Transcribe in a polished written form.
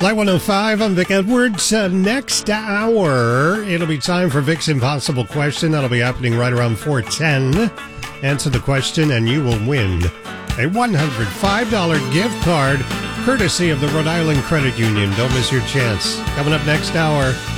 Light 105, I'm Vic Edwards. Next hour, it'll be time for Vic's Impossible Question. That'll be happening right around 4:10. Answer the question and you will win a $105 gift card courtesy of the Rhode Island Credit Union. Don't miss your chance. Coming up next hour,